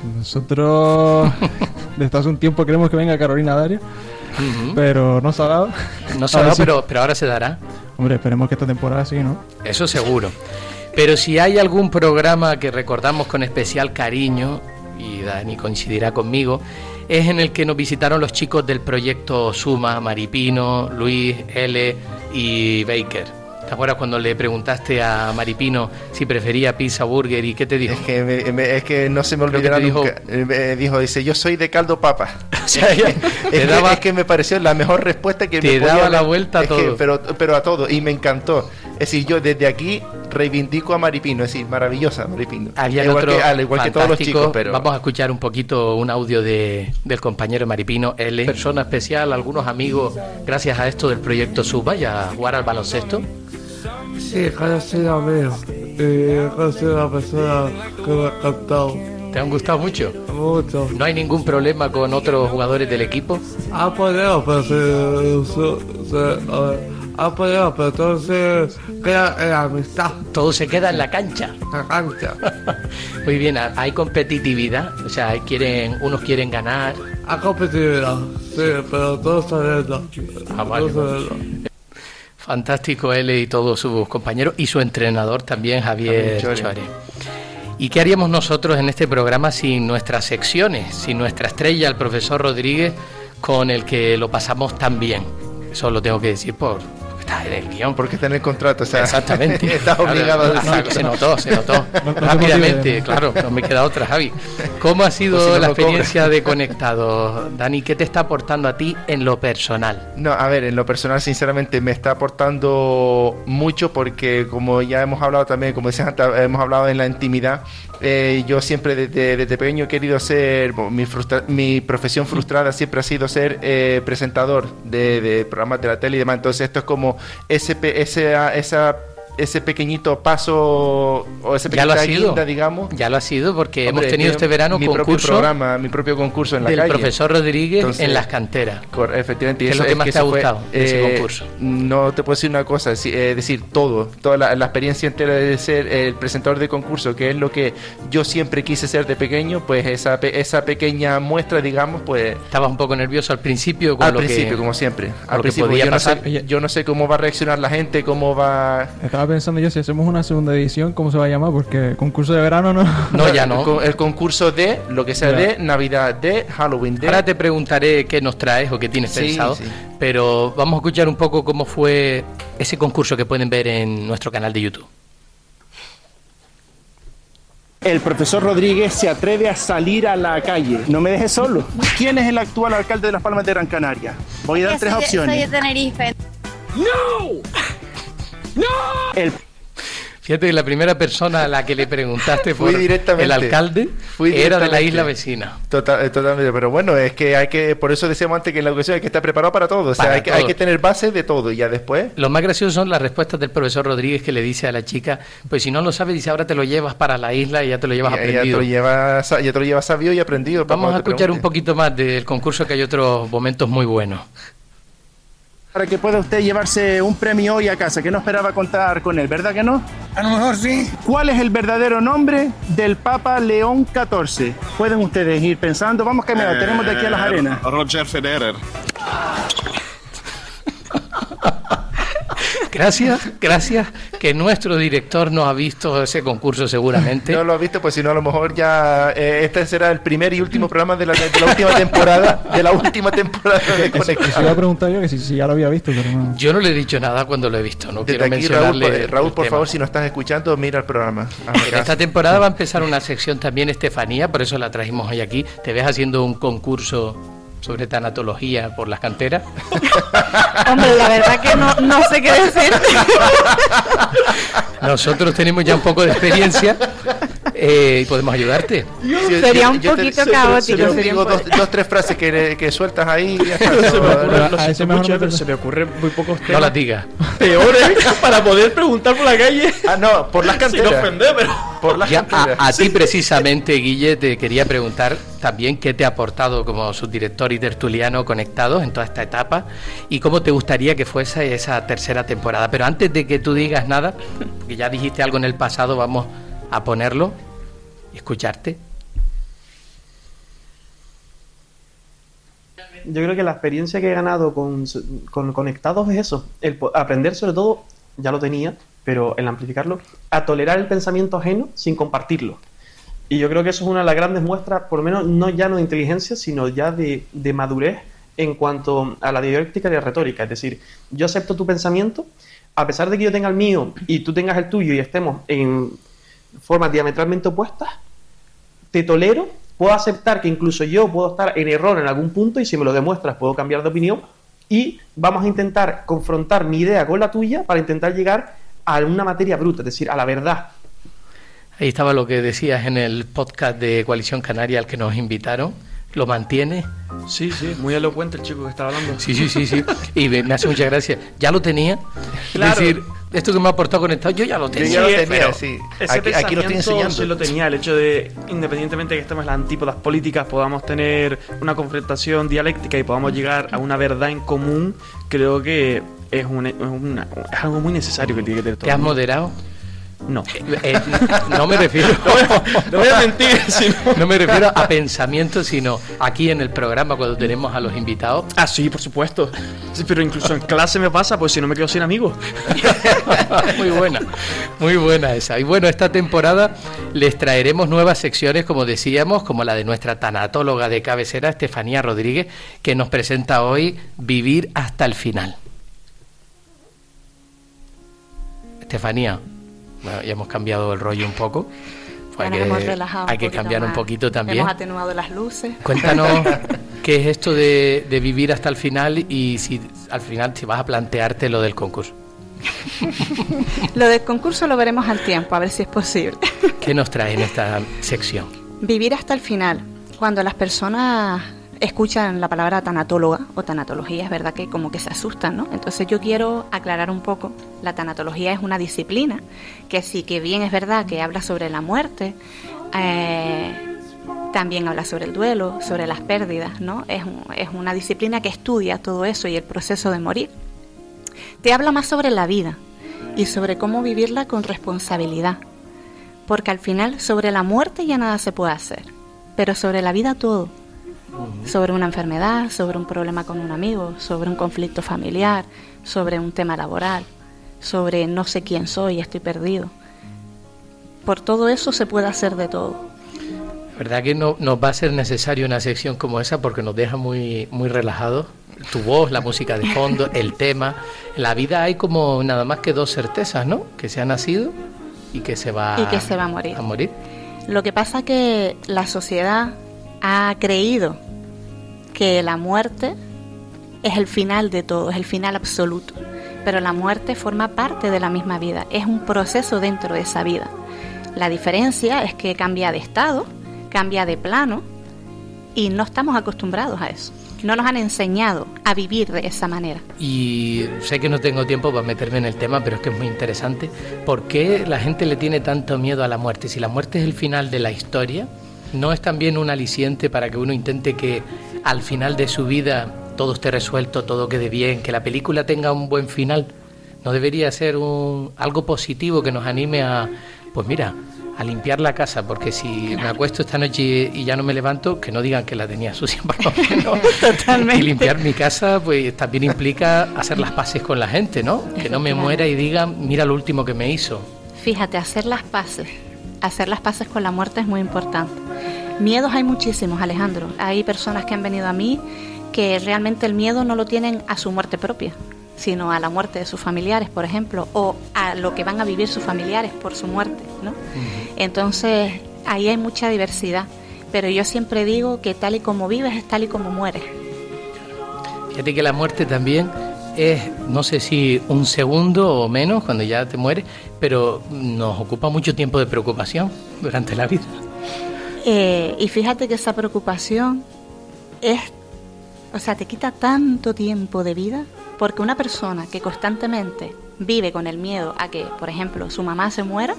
Nosotros desde hace un tiempo queremos que venga Carolina Daria, Ujú. pero no se ha dado. No se ha A ver dado, si- pero, pero ahora se dará. Hombre, esperemos que esta temporada sí, ¿no? Eso seguro. Pero si hay algún programa que recordamos con especial cariño, y Dani coincidirá conmigo, es en el que nos visitaron los chicos del proyecto Suma, Maripino, Luis, L y Baker. ¿Te acuerdas cuando le preguntaste a Maripino si prefería pizza, burger, y qué te dijo? Es que, me- me- es que no se me Creo olvidará que te dijo- nunca. Eh, me dijo, dice, yo soy de caldo papa. O sea, ella es, te que, daba- es que me pareció la mejor respuesta que te me podía daba dar. la vuelta a Es que- todo. pero, pero a todo, y me encantó. Es decir, yo desde aquí reivindico a Maripino, es decir, maravillosa Maripino. Había igual otro que, al igual que todos los fantástico. chicos, pero... Vamos a escuchar un poquito un audio de, del compañero Maripino, L. Persona especial, algunos amigos, gracias a esto del proyecto Suma, y a jugar al baloncesto. Sí, conocí a mí. Y conocí a una persona que me ha encantado ¿Te han gustado mucho? mucho. ¿No hay ningún problema con otros jugadores del equipo? Ha podido, pero se. se, se a ver, ha podido, pero todo se queda en la amistad, Todo se queda en la cancha. la cancha. Muy bien, hay competitividad, o sea, quieren, unos quieren ganar. Ha competitividad, sí, pero todo se arregla. Ah, vale, Todo vale. se arregla. Fantástico él y todos sus compañeros, y su entrenador también, Javier Javier Chore. Chore. ¿Y qué haríamos nosotros en este programa sin nuestras secciones, sin nuestra estrella, el profesor Rodríguez, con el que lo pasamos tan bien? Eso lo tengo que decir por... está en el guión. Porque está en el contrato, o sea, exactamente. Estás obligado a decirlo. Se notó, se notó. No, no Rápidamente, se claro, no me queda otra, Javi. ¿Cómo ha sido Pues si no la lo experiencia de Conectados, Dani? ¿Qué te está aportando a ti en lo personal? No, a ver, en lo personal, sinceramente, me está aportando mucho porque, como ya hemos hablado también, como decías antes, hemos hablado en la intimidad, eh, yo siempre desde, desde pequeño he querido ser, bueno, mi, frustra- mi profesión frustrada siempre ha sido ser eh, presentador de, de programas de la tele y demás. Entonces esto es como ese, pe- esa, esa ese pequeñito paso o esa Ya lo ha pequeñita sido, guinda, digamos. ya lo ha sido porque Hombre, hemos tenido mi- este verano mi concurso propio programa, mi propio concurso en la del calle. profesor Rodríguez. Entonces, en las canteras. Cor- efectivamente. y ¿Qué es lo eso que más te ha eso fue, gustado de ese eh, concurso? No te puedo decir una cosa, es eh, decir, todo, toda la, la experiencia entera de ser el presentador de concurso, que es lo que yo siempre quise ser de pequeño, pues esa, pe- esa pequeña muestra, digamos, pues... Estabas un poco nervioso al principio con Al lo principio, que, como siempre. con Al lo que principio, podía yo no, pasar. sé, yo no sé cómo va a reaccionar la gente, cómo va... Estaba pensando yo, si hacemos una segunda edición, ¿cómo se va a llamar? Porque concurso de verano no. No, ya El, no. con- el concurso de, lo que sea Ya. de Navidad, de Halloween, de... Ahora te preguntaré qué nos traes o qué tienes Sí, pensado, sí. pero vamos a escuchar un poco cómo fue ese concurso que pueden ver en nuestro canal de YouTube. El profesor Rodríguez se atreve a salir a la calle. No me dejes solo. ¿Quién es el actual alcalde de Las Palmas de Gran Canaria? Voy a dar Yo tres soy de- opciones. Soy de Tenerife. El Fíjate que la primera persona a la que le preguntaste Fui por directamente. el alcalde Fui era de la directamente. isla vecina. Total- eh, totalmente, pero bueno, es que hay que, por eso decíamos antes que en la educación hay que estar preparado para todo, o sea, Para hay que, todo. hay que tener base de todo y ya después... Lo más gracioso son las respuestas del profesor Rodríguez que le dice a la chica, pues si no lo sabes, dice, ahora te lo llevas para la isla y ya te lo llevas ya, ya te aprendido. lo llevas, sa- ya te lo llevas sabido y aprendido. para Vamos a cuando te escuchar un pregunten. poquito más del concurso, que hay otros momentos muy buenos. para que pueda usted llevarse un premio hoy a casa, que no esperaba contar con él, ¿verdad que no? A lo mejor sí. ¿Cuál es el verdadero nombre del Papa León catorce? Pueden ustedes ir pensando. Vamos que mira, tenemos de aquí a las arenas. Roger Federer. Gracias, gracias, que nuestro director no ha visto ese concurso seguramente. No lo has visto, pues si no, a lo mejor ya eh, este será el primer y último programa de la, de la última temporada, de la última temporada de Eso, eso iba a Conectados. preguntar yo, que si, si ya lo había visto, pero no. Yo no le he dicho nada cuando lo he visto, no Desde quiero aquí, Raúl, mencionarle. por, el Raúl, por tema. favor, si nos estás escuchando, mira el programa. Hazme En caso. esta temporada va a empezar una sección también, Estefanía, por eso la trajimos hoy aquí. Te ves haciendo un concurso sobre tanatología por las canteras. Hombre, la verdad que no, no sé qué decir. Nosotros tenemos ya un poco de experiencia eh, y podemos ayudarte. Sí, Sería yo- un yo te- poquito yo te- caótico, Yo te sería digo un dos, poco- dos, tres frases que, que sueltas ahí y ya está. Se me ocurre, a- lo a ese siento mejor mucho, no pero te- se me ocurren muy pocos No temas las digas. peores para poder preguntar por la calle. Ah, no, por las Sin canteras. ofender, pero... Por las Ya, canteras. a, a ti precisamente, Guille, te quería preguntar también qué te ha aportado como subdirector y tertuliano Conectados en toda esta etapa y cómo te gustaría que fuese esa tercera temporada. Pero antes de que tú digas nada, porque ya dijiste algo en el pasado, vamos a ponerlo y escucharte. Yo creo que la experiencia que he ganado con, con Conectados es eso, el po- aprender sobre todo, ya lo tenía, pero el amplificarlo, a tolerar el pensamiento ajeno sin compartirlo. Y yo creo que eso es una de las grandes muestras, por lo menos no ya no de inteligencia, sino ya de, de madurez en cuanto a la dialéctica y la retórica. Es decir, yo acepto tu pensamiento, a pesar de que yo tenga el mío y tú tengas el tuyo y estemos en formas diametralmente opuestas, te tolero, puedo aceptar que incluso yo puedo estar en error en algún punto y si me lo demuestras puedo cambiar de opinión y vamos a intentar confrontar mi idea con la tuya para intentar llegar a una materia bruta, es decir, a la verdad. Ahí estaba lo que decías en el podcast de Coalición Canaria al que nos invitaron. ¿Lo mantiene? Sí, sí, muy elocuente el chico que estaba hablando. Sí, sí, sí, sí. Y me, me hace mucha gracia. Ya lo tenía. Claro. Es decir, esto que me ha aportado Conectado, yo ya lo tenía. ya lo tenía, pero sí. Ese Aquí- aquí lo estoy pensamiento enseñando. sí lo tenía, el hecho de, independientemente de que estemos en las antípodas políticas, podamos tener una confrontación dialéctica y podamos llegar a una verdad en común, creo que es, un, es, una- es algo muy necesario que tiene que tener todo ¿Te has el mundo. moderado? No. Eh, no me refiero No voy a mentir, sino... no me refiero a pensamiento, sino aquí en el programa cuando tenemos a los invitados. Ah, sí, por supuesto. Sí, pero incluso en clase me pasa, pues si no me quedo sin amigos. Muy buena, muy buena esa. Y bueno, esta temporada les traeremos nuevas secciones, como decíamos, como la de nuestra tanatóloga de cabecera, Estefanía Rodríguez, que nos presenta hoy Vivir hasta el final. Estefanía, bueno, ya hemos cambiado el rollo un poco. Ya nos hemos relajado hay que poquito cambiar más. un poquito también. Hemos atenuado las luces. Cuéntanos qué es esto de, de vivir hasta el final y si al final si vas a plantearte lo del concurso. Lo del concurso lo veremos al tiempo, a ver si es posible. ¿Qué nos trae en esta sección? Vivir hasta el final. Cuando las personas escuchan la palabra tanatóloga o tanatología, es verdad que como que se asustan, ¿no? Entonces yo quiero aclarar un poco. La tanatología es una disciplina que sí que bien es verdad que habla sobre la muerte, eh, también habla sobre el duelo, sobre las pérdidas, ¿no? Es, un, es una disciplina que estudia todo eso y el proceso de morir. Te habla más sobre la vida y sobre cómo vivirla con responsabilidad, porque al final sobre la muerte ya nada se puede hacer, pero sobre la vida todo. Sobre una enfermedad, sobre un problema con un amigo, sobre un conflicto familiar, sobre un tema laboral, sobre no sé quién soy, estoy perdido. Por todo eso se puede hacer de todo. La verdad que no nos va a ser necesario una sección como esa porque nos deja muy, muy relajados. Tu voz, la música de fondo, el tema. En la vida hay como nada más que dos certezas, ¿no? Que se ha nacido y que se va, y que se va a morir. a morir. Lo que pasa que la sociedad ha creído que la muerte es el final de todo, es el final absoluto, pero la muerte forma parte de la misma vida, es un proceso dentro de esa vida. La diferencia es que cambia de estado, cambia de plano y no estamos acostumbrados a eso. No nos han enseñado a vivir de esa manera. Y sé que no tengo tiempo para meterme en el tema, pero es que es muy interesante. ¿Por qué la gente le tiene tanto miedo a la muerte? Si la muerte es el final de la historia, ¿no es también un aliciente para que uno intente que al final de su vida todo esté resuelto, todo quede bien, que la película tenga un buen final? ¿No debería ser un, algo positivo que nos anime a, pues mira, a limpiar la casa? Porque si me acuesto esta noche y ya no me levanto, que no digan que la tenía sucia, por lo menos. Totalmente. Y limpiar mi casa, pues también implica hacer las paces con la gente, ¿no? Que no me muera y digan, mira lo último que me hizo. Fíjate, hacer las paces, hacer las paces con la muerte es muy importante. Miedos hay muchísimos, Alejandro. Hay personas que han venido a mí que realmente el miedo no lo tienen a su muerte propia, sino a la muerte de sus familiares, por ejemplo, o a lo que van a vivir sus familiares por su muerte, ¿no? Uh-huh. Entonces, ahí hay mucha diversidad, pero yo siempre digo que tal y como vives es tal y como mueres. Fíjate que la muerte también es, no sé si un segundo o menos cuando ya te mueres, pero nos ocupa mucho tiempo de preocupación durante la vida. Eh, y fíjate que esa preocupación es, o sea, te quita tanto tiempo de vida, porque una persona que constantemente vive con el miedo a que, por ejemplo, su mamá se muera,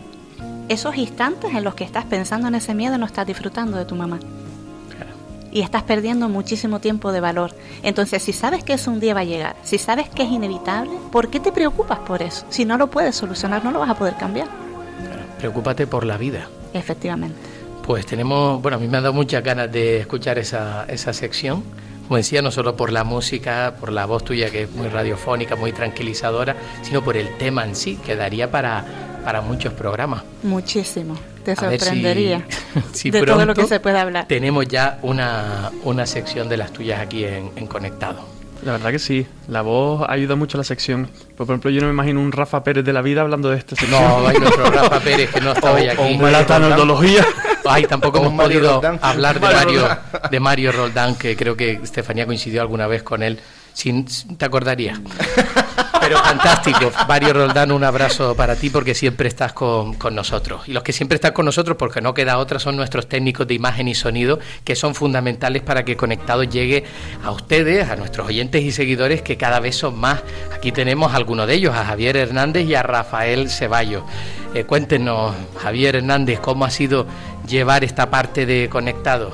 esos instantes en los que estás pensando en ese miedo no estás disfrutando de tu mamá. Claro. Y estás perdiendo muchísimo tiempo de valor. Entonces, si sabes que eso un día va a llegar, si sabes que es inevitable, ¿por qué te preocupas por eso? Si no lo puedes solucionar, no lo vas a poder cambiar. Claro. Preocúpate por la vida. Efectivamente. Pues tenemos, bueno, a mí me ha dado muchas ganas de escuchar esa, esa sección. Como decía, no solo por la música, por la voz tuya que es muy radiofónica, muy tranquilizadora, sino por el tema en sí, que daría para, para muchos programas. Muchísimo, te a sorprendería si, si de todo lo que se puede hablar. Tenemos ya una, una sección de las tuyas aquí en, en Conectado. La verdad que sí, la voz ayuda mucho a la sección. Por ejemplo, yo no me imagino un Rafa Pérez de la vida hablando de esta sección. No, hay nuestro Rafa Pérez que no estaba hoy aquí. O un la tanatología. Ay, tampoco hemos podido hablar de Mario, de Mario Roldán, que creo que Estefanía coincidió alguna vez con él. Sin, ¿te acordarías? Pero fantástico. Mario Roldán, un abrazo para ti porque siempre estás con, con nosotros. Y los que siempre están con nosotros, porque no queda otra, son nuestros técnicos de imagen y sonido, que son fundamentales para que Conectados llegue a ustedes, a nuestros oyentes y seguidores, que cada vez son más. Aquí tenemos a algunos de ellos, a Javier Hernández y a Rafael Ceballos. Eh, cuéntenos, Javier Hernández, ¿cómo ha sido llevar esta parte de Conectados?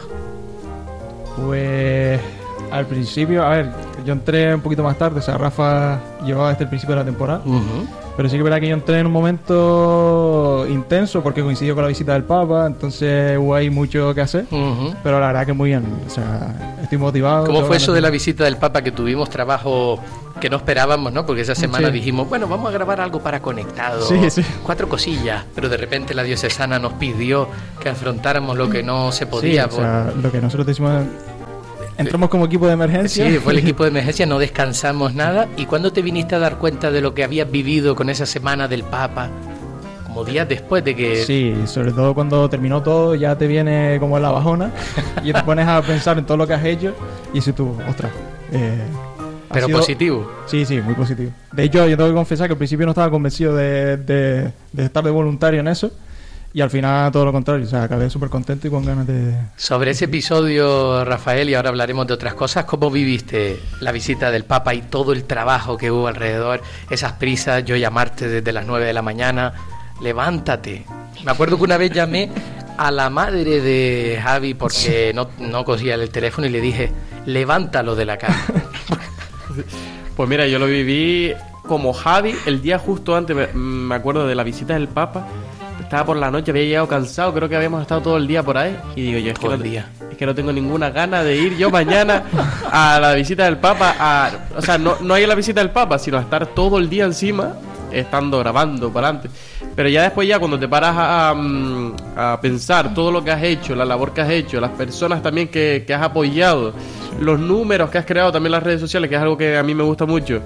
Pues al principio, a ver, yo entré un poquito más tarde, o sea, Rafa llevaba desde el principio de la temporada, uh-huh. Pero sí que es verdad que yo entré en un momento intenso porque coincidió con la visita del Papa, entonces hubo ahí mucho que hacer, uh-huh. Pero la verdad que muy bien, o sea, estoy motivado. ¿Cómo fue eso de la visita del Papa, que tuvimos trabajo que no esperábamos, ¿no? Porque esa semana sí dijimos, bueno, vamos a grabar algo para Conectados, sí, sí. cuatro cosillas, pero de repente la diocesana nos pidió que afrontáramos lo que no se podía. Sí, o sea, por... lo que nosotros decimos... entramos como equipo de emergencia. Sí, fue el equipo de emergencia, no descansamos nada. ¿Y cuándo te viniste a dar cuenta de lo que habías vivido con esa semana del Papa? Como días después de que... Sí, sobre todo cuando terminó todo, ya te viene como la bajona y te pones a pensar en todo lo que has hecho y dices tú, ostras... Eh, Pero sido... positivo. Sí, sí, muy positivo. De hecho, yo tengo que confesar que al principio no estaba convencido de, de, de estar de voluntario en eso. Y al final todo lo contrario, o sea, acabé súper contento y con ganas de... Sobre ese episodio, Rafael, y ahora hablaremos de otras cosas, ¿cómo viviste la visita del Papa y todo el trabajo que hubo alrededor? Esas prisas, yo llamarte desde las nueve de la mañana, levántate. Me acuerdo que una vez llamé a la madre de Javi porque no, no cogía el teléfono y le dije, levántalo de la cama. Pues mira, yo lo viví como Javi el día justo antes, me, me acuerdo de la visita del Papa. Estaba por la noche, había llegado cansado, creo que habíamos estado todo el día por ahí. Y digo yo, es, que no, día. es que no tengo ninguna gana de ir yo mañana a la visita del Papa. A, o sea, no, no a ir a la visita del Papa, sino a estar todo el día encima, estando grabando para adelante. Pero ya después, ya cuando te paras a, a, a pensar todo lo que has hecho, la labor que has hecho, las personas también que, que has apoyado, los números que has creado, también las redes sociales, que es algo que a mí me gusta mucho,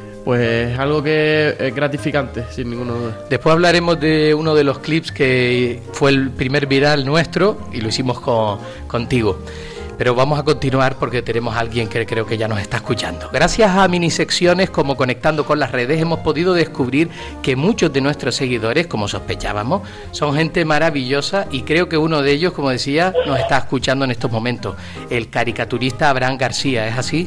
pues algo que es gratificante, sin ninguna duda. Después hablaremos de uno de los clips que fue el primer viral nuestro y lo hicimos con, contigo. Pero vamos a continuar porque tenemos a alguien que creo que ya nos está escuchando. Gracias a minisecciones como Conectando con las Redes hemos podido descubrir que muchos de nuestros seguidores, como sospechábamos, son gente maravillosa y creo que uno de ellos, como decía, nos está escuchando en estos momentos. El caricaturista Abraham García, ¿es así?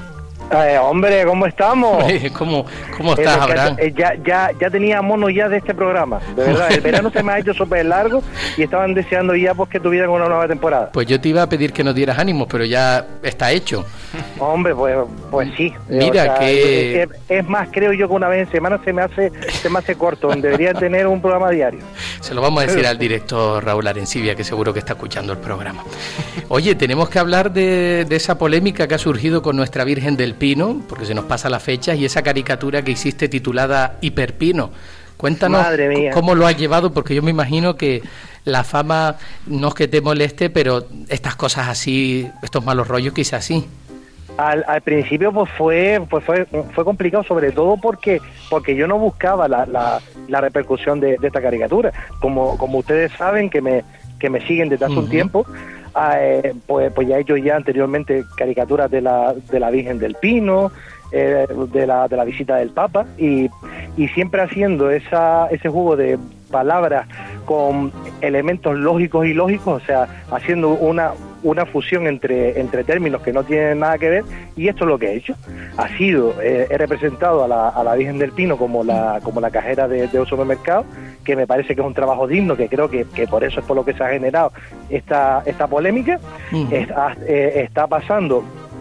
Eh, hombre, ¿cómo estamos? ¿Cómo, cómo estás, Abraham? Eh, ya, ya, ya tenía mono ya de este programa, de verdad. El verano se me ha hecho súper largo y estaban deseando ya pues que tuvieran una nueva temporada. Pues yo te iba a pedir que nos dieras ánimos, pero ya está hecho. Hombre, pues, pues sí. Mira, o sea, que... Es, es más, creo yo que una vez en semana se me hace se me hace corto. Debería tener un programa diario. Se lo vamos a decir al director Raúl Arencibia, que seguro que está escuchando el programa. Oye, tenemos que hablar de, de esa polémica que ha surgido con nuestra Virgen del Pino, porque se nos pasa la fecha, y esa caricatura que hiciste titulada Hiperpino. Cuéntanos cómo lo has llevado, porque yo me imagino que la fama no es que te moleste, pero estas cosas así, estos malos rollos quizás sí. Al, al principio pues fue pues fue fue complicado, sobre todo porque porque yo no buscaba la, la, la repercusión de, de esta caricatura. Como como ustedes saben que me que me siguen desde hace uh-huh. un tiempo, eh, pues pues ya he hecho ya anteriormente caricaturas de la de la Virgen del Pino, eh, de la de la visita del Papa, y y siempre haciendo esa ese juego de palabras con elementos lógicos y ilógicos, o sea, haciendo una una fusión entre entre términos que no tienen nada que ver, y esto es lo que he hecho. Ha sido, eh, he representado a la, a la Virgen del Pino como la como la cajera de, de un supermercado, que me parece que es un trabajo digno, que creo que, que por eso es por lo que se ha generado esta esta polémica. Uh-huh. Está, eh, está pasando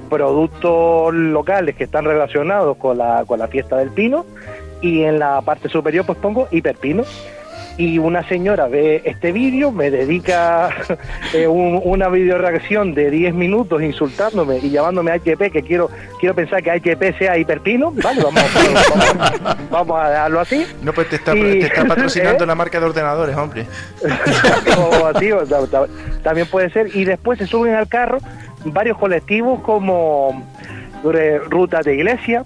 productos locales que están relacionados con la con la fiesta del Pino, y en la parte superior pues pongo Hiperpino. Y una señora ve este vídeo, me dedica eh, un, una video reacción de diez minutos insultándome y llamándome a H P, que quiero quiero pensar que H P sea Hiperpino. Vale, vamos, vamos, vamos a dejarlo así. No, pues te está, y, te está patrocinando ¿eh? la marca de ordenadores, hombre. Como, tío, también puede ser. Y después se suben al carro varios colectivos como Rutas de Iglesia,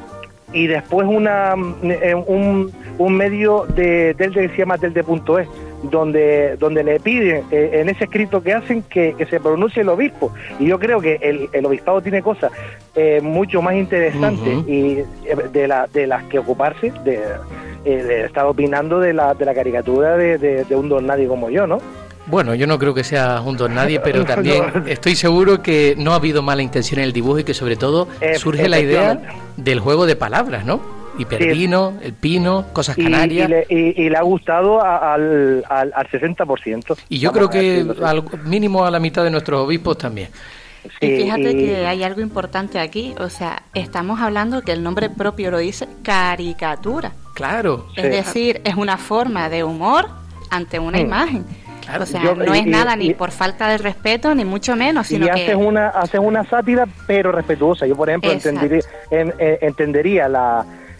y después una un, un medio de Telde que se llama Telde punto es, donde donde le piden eh, en ese escrito que hacen que, que se pronuncie el obispo, y yo creo que el, el obispado tiene cosas eh, mucho más interesantes uh-huh. y de la de las que ocuparse de, eh, de estar opinando de la de la caricatura de, de, de un don nadie como yo, ¿no? Bueno, yo no creo que sea un don nadie, pero también estoy seguro que no ha habido mala intención en el dibujo y que sobre todo surge la idea del juego de palabras, ¿no? Hiperpino, sí. El pino, cosas canarias. Y, y, le, y, y le ha gustado a, al, al, al sesenta por ciento. Y yo creo que al mínimo a la mitad de nuestros obispos también. Sí, y fíjate y... que hay algo importante aquí, o sea, estamos hablando que el nombre propio lo dice, caricatura. Claro. Es sí. decir, es una forma de humor ante una hmm. imagen. Claro, o sea, yo, no y, es nada y, ni por falta de respeto, ni mucho menos, sino y que... haces una, haces una sátira, pero respetuosa. Yo, por ejemplo, entendería, en, eh, entendería la,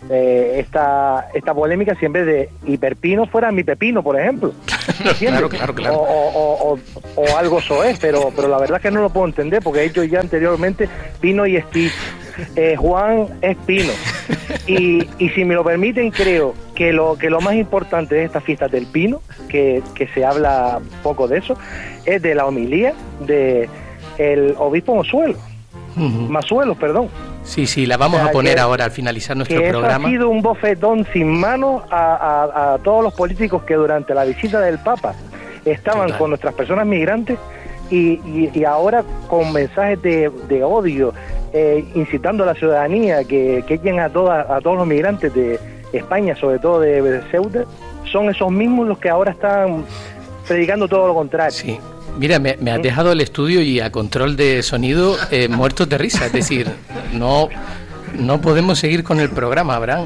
eh, esta esta polémica si en vez de hiperpino fuera mi pepino, por ejemplo. Claro, claro, claro. O, o, o, o algo soez, pero pero la verdad es que no lo puedo entender porque he dicho ya anteriormente Pino y Steve. Eh, Juan es Pino. Y, y si me lo permiten, creo que lo que lo más importante de estas fiestas del Pino, que, que se habla poco de eso, es de la homilía de el obispo Mozuelo. Uh-huh. Mazuelo, perdón. Sí, sí, la vamos O sea, a poner que- ahora al finalizar nuestro que eso programa. ha sido un bofetón sin mano a, a- a todos los políticos que durante la visita del Papa estaban Total. con nuestras personas migrantes y, y- y ahora con mensajes de, de odio, eh, incitando a la ciudadanía que, que echen a, todas, a todos los migrantes de España, sobre todo de, de Ceuta, son esos mismos los que ahora están predicando todo lo contrario. Sí. Mira, me, me has dejado el estudio y a control de sonido eh, muertos de risa. Es decir, no, no podemos seguir con el programa, Abraham.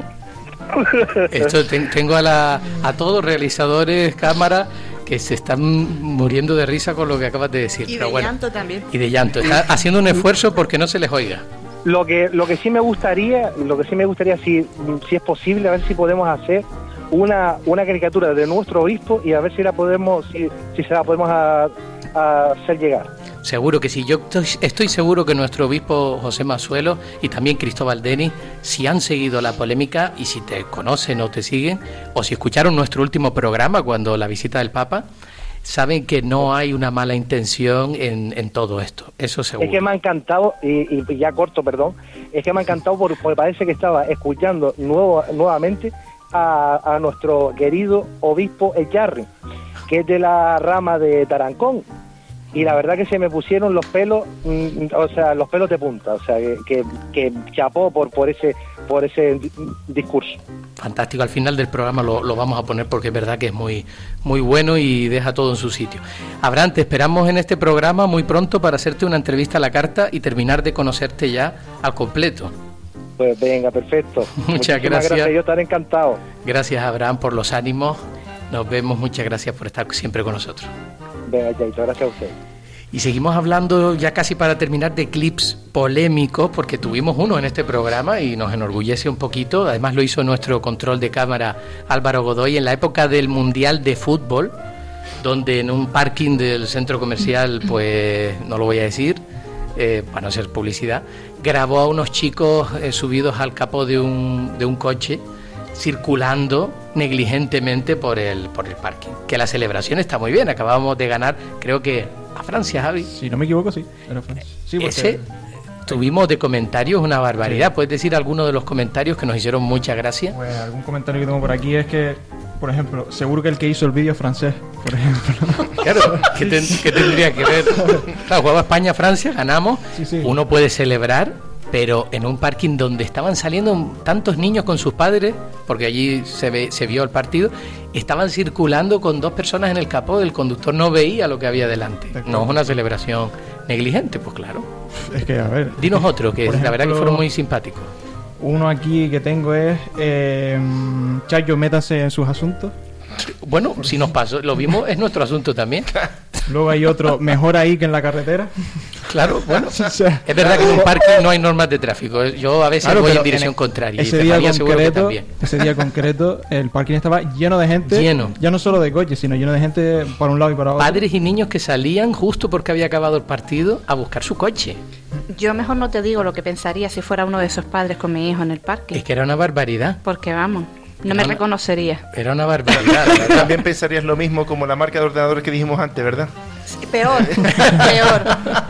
Esto ten- tengo a, la, a todos los realizadores, cámara, que se están muriendo de risa con lo que acabas de decir. Y Pero de bueno, llanto también. y de llanto. Está haciendo un esfuerzo porque no se les oiga. Lo que lo que sí me gustaría, lo que sí me gustaría si si es posible, a ver si podemos hacer una una caricatura de nuestro obispo y a ver si la podemos si, si se la podemos a- a hacer llegar. Seguro que sí. Yo estoy, estoy seguro que nuestro obispo José Mazuelo y también Cristóbal Denis, si han seguido la polémica y si te conocen o te siguen, o si escucharon nuestro último programa cuando la visita del Papa, saben que no hay una mala intención en, en todo esto. Eso seguro. Es que me ha encantado, y, y ya corto, perdón, es que me ha encantado por- porque parece que estaba escuchando nuevo, nuevamente a, a nuestro querido obispo Echarri, que es de la rama de Tarancón. Y la verdad que se me pusieron los pelos, mm, o sea, los pelos de punta, o sea, que, que, que chapó por, por ese por ese di- discurso. Fantástico, al final del programa lo, lo vamos a poner porque es verdad que es muy, muy bueno y deja todo en su sitio. Abraham, te esperamos en este programa muy pronto para hacerte una entrevista a la carta y terminar de conocerte ya al completo. Pues venga, perfecto. Muchas Muchísimas gracias. Yo estaré encantado. Gracias, Abraham, por los ánimos. Nos vemos, muchas gracias por estar siempre con nosotros. Venga, Chaito, gracias a usted. Y seguimos hablando ya casi para terminar de clips polémicos, porque tuvimos uno en este programa y nos enorgullece un poquito. Además lo hizo nuestro control de cámara Álvaro Godoy en la época del Mundial de Fútbol, donde en un parking del centro comercial, pues no lo voy a decir, eh, para no hacer publicidad, grabó a unos chicos eh, subidos al capó de un, de un coche, circulando negligentemente por el por el parking. Que la celebración está muy bien, acabamos de ganar, creo que a Francia, Javi. Si no me equivoco, sí, era Francia. Sí, porque- Ese tuvimos de comentarios una barbaridad. ¿Puedes decir alguno de los comentarios que nos hicieron mucha gracia? Pues algún comentario que tengo por aquí es que, por ejemplo, seguro que el que hizo el vídeo es francés, por ejemplo. Claro, ¿qué, ten- qué tendría que ver? Claro, jugaba España-Francia, ganamos. Uno puede celebrar, pero en un parking donde estaban saliendo tantos niños con sus padres, porque allí se, ve, se vio el partido, estaban circulando con dos personas en el capó, el conductor no veía lo que había delante. No es una celebración negligente, pues claro. Es que, a ver. Dinos otro, que por la verdad que ejemplo, fueron muy simpáticos. Uno aquí que tengo es eh, Chayo, métase en sus asuntos. Bueno, si nos pasó, lo vimos, es nuestro asunto también. Luego hay otro, mejor ahí que en la carretera. Claro, bueno, es verdad que en un parque no hay normas de tráfico. Yo a veces Claro, voy pero en dirección en- contraria. Ese y día, Estefanía seguro que concreto, también. ese día concreto, el parking estaba lleno de gente. Lleno. Ya no solo de coches, sino lleno de gente para un lado y para otro. Padres y niños que salían justo porque había acabado el partido a buscar su coche. Yo mejor no te digo lo que pensaría si fuera uno de esos padres con mi hijo en el parque. Es que era una barbaridad. Porque vamos, no me Era una- reconocería. Era una barbaridad. También pensarías lo mismo como la marca de ordenadores que dijimos antes, ¿verdad? Peor, peor,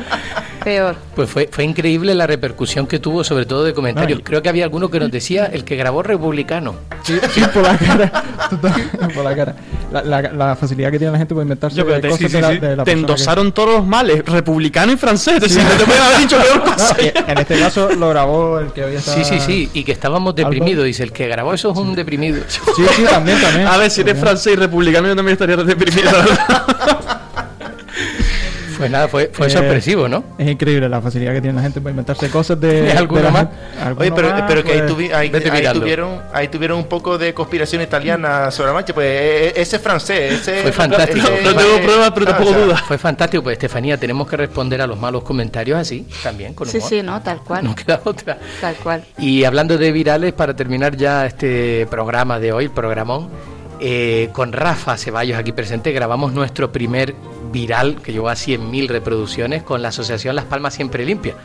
peor. Pues fue, fue increíble la repercusión que tuvo, sobre todo de comentarios. No, y- Creo que había alguno que nos decía el que grabó republicano. Sí, sí, por la cara. Total, por la cara. La, la, la facilidad que tiene la gente para inventarse Yo, pero te, cosas sí, sí, de la, sí. de la Te persona que- endosaron todos los males, republicano y francés. Es decir, Sí. no te pueden haber dicho peor cosa. No, y en este caso lo grabó el que había estado. Sí, sí, sí. Y que estábamos deprimidos. Dice, el que grabó eso es un deprimido. Sí, sí, también, también. A ver, si eres francés y republicano, yo también estaría deprimido. Pues nada, fue, fue Eh, sorpresivo, ¿no? Es increíble la facilidad que tiene la gente para inventarse cosas de... ¿De alguno la más? gente- alguno Oye, pero, más, pero que ahí, pues, tuvi- ahí- vete ahí mirando. tuvieron, ahí tuvieron un poco de conspiración italiana sobre la marcha, pues eh, ese es francés, ese Fue fantástico. ese- No tengo pruebas, pero claro, tampoco o sea, dudas. Fue fantástico, pues Estefanía, tenemos que responder a los malos comentarios así, también, con Sí, humor. sí, no, tal cual. No queda otra. Tal cual. Y hablando de virales, para terminar ya este programa de hoy, el programón, eh, con Rafa Ceballos aquí presente, grabamos nuestro primer viral, que llegó a cien mil reproducciones, con la asociación Las Palmas Siempre Limpias.